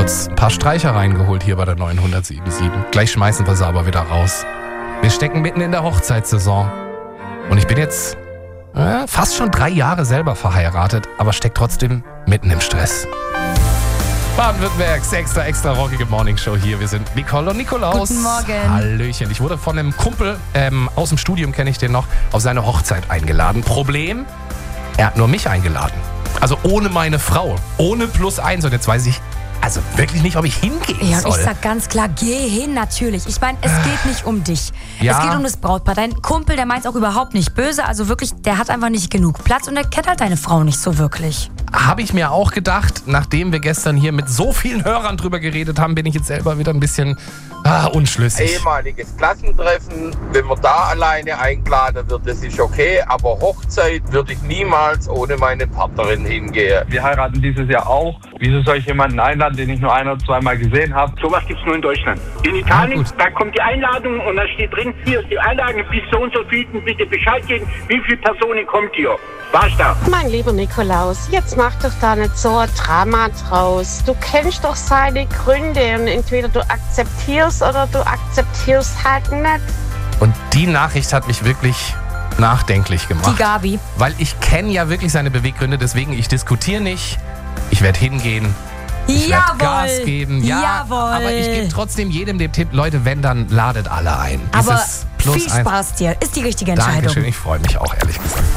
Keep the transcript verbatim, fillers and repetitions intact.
kurz ein paar Streicher reingeholt hier bei der neunhundertsiebenundsiebzig. Gleich schmeißen wir sie aber wieder raus. Wir stecken mitten in der Hochzeitssaison. Und ich bin jetzt äh, fast schon drei Jahre selber verheiratet, aber steck trotzdem mitten im Stress. Baden-Württembergs extra, extra rockige Morningshow hier. Wir sind Nicole und Nikolaus. Guten Morgen. Hallöchen. Ich wurde von einem Kumpel ähm, aus dem Studium, kenne ich den noch, auf seine Hochzeit eingeladen. Problem, er hat nur mich eingeladen. Also ohne meine Frau. Ohne plus eins. Und jetzt weiß ich also wirklich nicht, ob ich hingehen Ja, und soll. ich sag ganz klar, geh hin, natürlich. Ich meine, es geht nicht um dich. Ja. Es geht um das Brautpaar. Dein Kumpel, der meint es auch überhaupt nicht böse. Also wirklich, der hat einfach nicht genug Platz und der kennt halt deine Frau nicht so wirklich. Habe ich mir auch gedacht, nachdem wir gestern hier mit so vielen Hörern drüber geredet haben, bin ich jetzt selber wieder ein bisschen ah, unschlüssig. Ehemaliges Klassentreffen, wenn man da alleine eingeladen wird, das ist okay, aber Hochzeit würde ich niemals ohne meine Partnerin hingehen. Wir heiraten dieses Jahr auch. Wieso soll ich jemanden einladen, den ich nur ein- oder zweimal gesehen habe? Sowas gibt's nur in Deutschland. In Italien, gut. da kommt die Einladung und da steht drin, hier ist die Einladung, bis so und so viel, bitte Bescheid geben, wie viele Personen kommt ihr. War's da. Mein lieber Nikolaus, jetzt mach doch da nicht so ein Drama draus. Du kennst doch seine Gründe und entweder du akzeptierst oder du akzeptierst halt nicht. Und die Nachricht hat mich wirklich nachdenklich gemacht. Die Gabi. Weil ich kenne ja wirklich seine Beweggründe, deswegen ich diskutiere nicht. Ich werde hingehen. Ich werde Jawohl. Gas geben. Ja, Jawohl. aber ich gebe trotzdem jedem den Tipp, Leute, wenn, dann ladet alle ein. Aber Dieses plus viel eins. Spaß dir. Ist die richtige Entscheidung. Dankeschön, ich freue mich auch, ehrlich gesagt.